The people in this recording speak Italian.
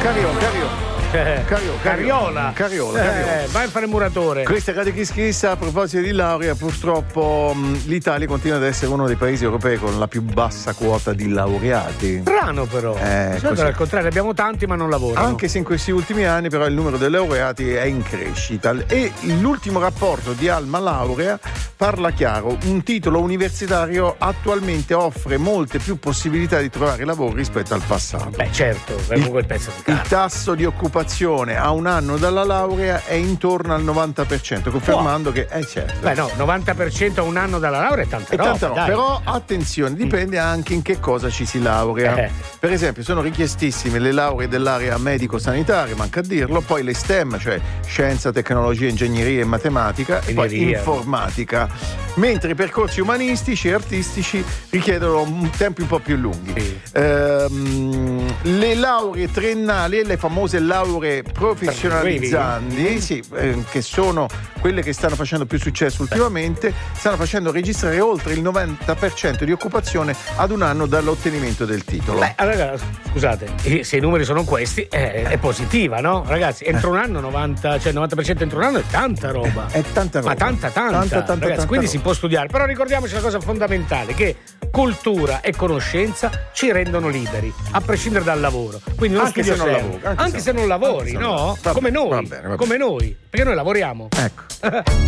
Cariola. Vai a fare muratore. Questa è Radio Kiss Kiss. A proposito di laurea, purtroppo l'Italia continua ad essere uno dei paesi europei con la più bassa quota di laureati. Strano però. Al contrario, abbiamo tanti ma non lavorano. Anche se in questi ultimi anni però il numero dei laureati è in crescita. E l'ultimo rapporto di Alma Laurea parla chiaro. Un titolo universitario attualmente offre molte più possibilità di trovare lavoro rispetto al passato. Beh, certo, comunque il pezzo di carta. Il tasso di occupazione a un anno dalla laurea è intorno al 90%, confermando che certo. Beh, no, 90% a un anno dalla laurea è tanta roba. Però attenzione, dipende anche in che cosa ci si laurea. Per esempio, sono richiestissime le lauree dell'area medico-sanitaria, manca a dirlo, poi le STEM, cioè scienza, tecnologia, ingegneria e matematica, e poi informatica. Mentre i percorsi umanistici e artistici richiedono tempi un po' più lunghi. Le lauree triennali e le famose lauree professionalizzanti, che sono quelle che stanno facendo più successo ultimamente, stanno facendo registrare oltre il 90% di occupazione ad un anno dall'ottenimento del titolo. Allora, scusate, se i numeri sono questi, è positiva, no? Ragazzi, entro un anno 90% entro un anno è tanta roba. È tanta roba. Ma tanta. Ragazzi, quindi si può studiare. Però ricordiamoci una cosa fondamentale, che cultura e conoscenza ci rendono liberi, a prescindere dal lavoro. Quindi anche se non lavori, no? Come noi, come noi, perché noi lavoriamo. Ecco.